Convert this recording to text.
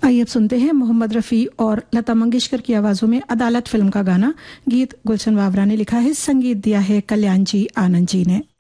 आइए अब सुनते हैं मोहम्मद रफ़ी और लता मंगेशकर की आवाज़ों में अदालत फिल्म का गाना। गीत गुलशन वावरा ने लिखा है, संगीत दिया है कल्याण जी आनंद जी ने।